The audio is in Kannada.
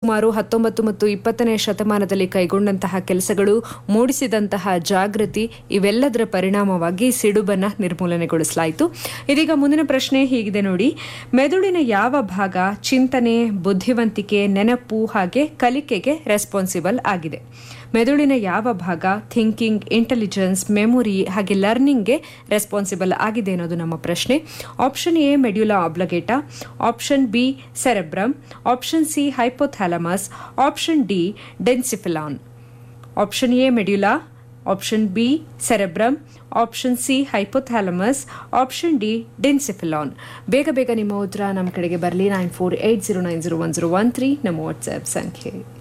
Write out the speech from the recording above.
ಸುಮಾರು 19 ಮತ್ತು 20ನೇ ಶತಮಾನದಲ್ಲಿ ಕೈಗೊಂಡಂತಹ ಕೆಲಸಗಳು, ಮೂಡಿಸಿದಂತಹ ಜಾಗೃತಿ ಇವೆಲ್ಲದರ ಪರಿಣಾಮವಾಗಿ ಸಿಡುಬನ್ನು ನಿರ್ಮೂಲನೆಗೊಳಿಸಲಾಯಿತು. ಇದೀಗ ಮುಂದಿನ ಪ್ರಶ್ನೆ ಹೀಗಿದೆ ನೋಡಿ. ಮೆದುಳಿನ ಯಾವ ಭಾಗ ಚಿಂತನೆ, ಬುದ್ಧಿವಂತಿಕೆ, ನೆನಪು ಹಾಗೆ ಕಲಿಕೆಗೆ ರೆಸ್ಪಾನ್ಸಿಬಲ್ ಆಗಿದೆ? ಮೆದುಳಿನ ಯಾವ ಭಾಗ ಥಿಂಕಿಂಗ್, ಇಂಟೆಲಿಜೆನ್ಸ್, ಮೆಮೊರಿ ಹಾಗೆ ಲರ್ನಿಂಗ್ಗೆ ರೆಸ್ಪಾನ್ಸಿಬಲ್ ಆಗಿದೆ ಅನ್ನೋದು ನಮ್ಮ ಪ್ರಶ್ನೆ. Option A medulla ಆಬ್ಲಗೇಟಾ, option B cerebrum, option C hypothalamus, option D ಡೆನ್ಸಿಫಿಲಾನ್. Option A medulla, option B cerebrum, option C hypothalamus, option D ಡೆನ್ಸಿಫಿಲಾನ್. ಬೇಗ ಬೇಗ ನಿಮ್ಮ ಉತ್ತರ ನಮ್ಮ ಕಡೆಗೆ ಬರಲಿ. 9480901013 ನಮ್ಮ ವಾಟ್ಸ್ಆ್ಯಪ್ ಸಂಖ್ಯೆ.